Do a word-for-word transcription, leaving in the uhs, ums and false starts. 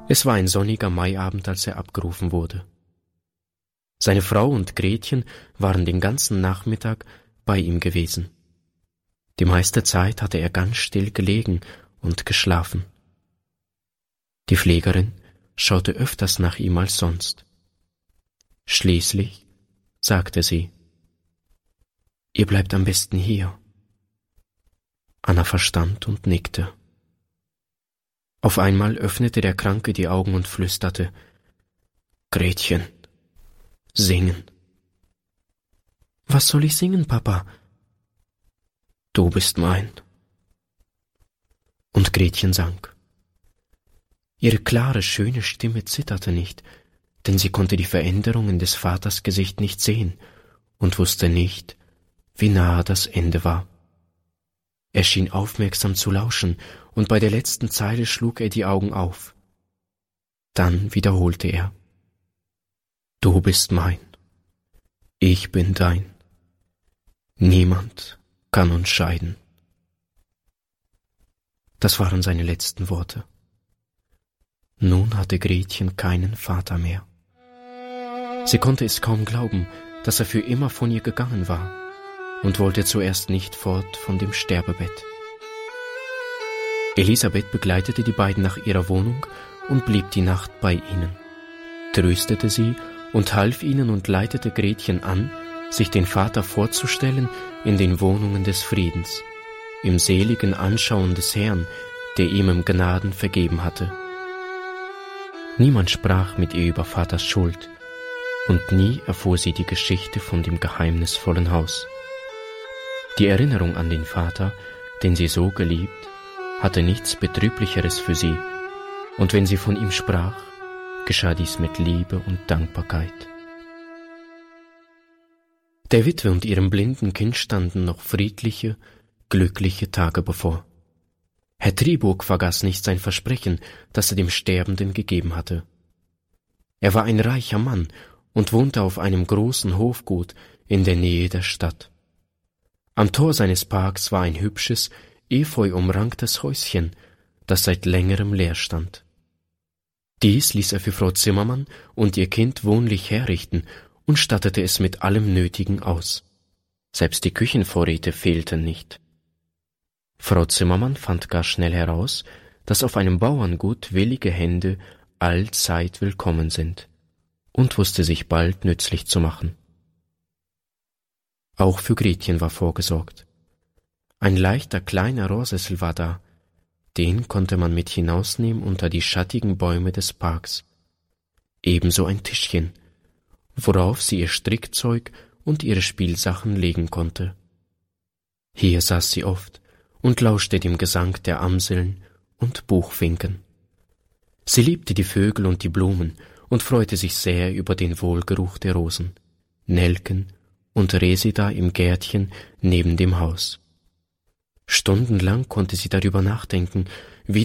Es war ein sonniger Maiabend, als er abgerufen wurde. Seine Frau und Gretchen waren den ganzen Nachmittag bei ihm gewesen. Die meiste Zeit hatte er ganz still gelegen und geschlafen. Die Pflegerin schaute öfters nach ihm als sonst. Schließlich sagte sie: »Ihr bleibt am besten hier.« Anna verstand und nickte. Auf einmal öffnete der Kranke die Augen und flüsterte: »Gretchen, singen.« »Was soll ich singen, Papa?« »Du bist mein.« Und Gretchen sang. Ihre klare, schöne Stimme zitterte nicht, denn sie konnte die Veränderung in des Vaters Gesicht nicht sehen und wusste nicht, wie nahe das Ende war. Er schien aufmerksam zu lauschen, und bei der letzten Zeile schlug er die Augen auf. Dann wiederholte er: »Du bist mein, ich bin dein, niemand kann uns scheiden.« Das waren seine letzten Worte. Nun hatte Gretchen keinen Vater mehr. Sie konnte es kaum glauben, dass er für immer von ihr gegangen war, und wollte zuerst nicht fort von dem Sterbebett. Elisabeth begleitete die beiden nach ihrer Wohnung und blieb die Nacht bei ihnen, tröstete sie und half ihnen und leitete Gretchen an, sich den Vater vorzustellen in den Wohnungen des Friedens, im seligen Anschauen des Herrn, der ihm im Gnaden vergeben hatte. Niemand sprach mit ihr über Vaters Schuld, und nie erfuhr sie die Geschichte von dem geheimnisvollen Haus. Die Erinnerung an den Vater, den sie so geliebt, hatte nichts Betrüblicheres für sie, und wenn sie von ihm sprach, geschah dies mit Liebe und Dankbarkeit. Der Witwe und ihrem blinden Kind standen noch friedliche, glückliche Tage bevor. Herr Triburg vergaß nicht sein Versprechen, das er dem Sterbenden gegeben hatte. Er war ein reicher Mann und wohnte auf einem großen Hofgut in der Nähe der Stadt. Am Tor seines Parks war ein hübsches, efeu-umranktes Häuschen, das seit längerem leer stand. Dies ließ er für Frau Zimmermann und ihr Kind wohnlich herrichten und stattete es mit allem Nötigen aus. Selbst die Küchenvorräte fehlten nicht. Frau Zimmermann fand gar schnell heraus, dass auf einem Bauerngut willige Hände allzeit willkommen sind, und wusste sich bald nützlich zu machen. Auch für Gretchen war vorgesorgt. Ein leichter kleiner Rohrsessel war da, den konnte man mit hinausnehmen unter die schattigen Bäume des Parks. Ebenso ein Tischchen, worauf sie ihr Strickzeug und ihre Spielsachen legen konnte. Hier saß sie oft und lauschte dem Gesang der Amseln und Buchfinken. Sie liebte die Vögel und die Blumen und freute sich sehr über den Wohlgeruch der Rosen, Nelken und Reseda im Gärtchen neben dem Haus. Stundenlang konnte sie darüber nachdenken,